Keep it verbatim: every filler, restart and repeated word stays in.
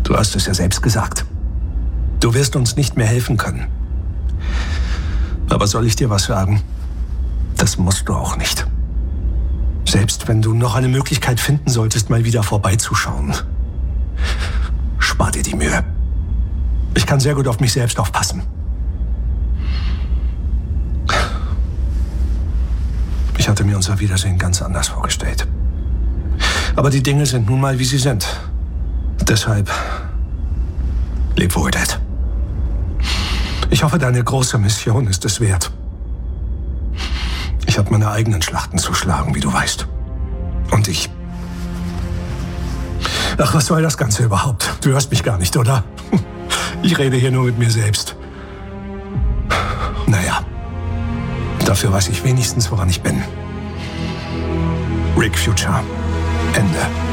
Du hast es ja selbst gesagt. Du wirst uns nicht mehr helfen können. Aber soll ich dir was sagen? Das musst du auch nicht. Selbst wenn du noch eine Möglichkeit finden solltest, mal wieder vorbeizuschauen. Spar dir die Mühe. Ich kann sehr gut auf mich selbst aufpassen. Ich hatte mir unser Wiedersehen ganz anders vorgestellt. Aber die Dinge sind nun mal, wie sie sind. Deshalb leb wohl, Dad. Ich hoffe, deine große Mission ist es wert. Ich habe meine eigenen Schlachten zu schlagen, wie du weißt. Und ich... Ach, was soll das Ganze überhaupt? Du hörst mich gar nicht, oder? Ich rede hier nur mit mir selbst. Naja, dafür weiß ich wenigstens, woran ich bin. Rick Future. Ende.